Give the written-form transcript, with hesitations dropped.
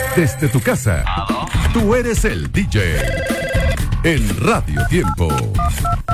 Desde tu casa, tú eres el DJ. En Radio Tiempo.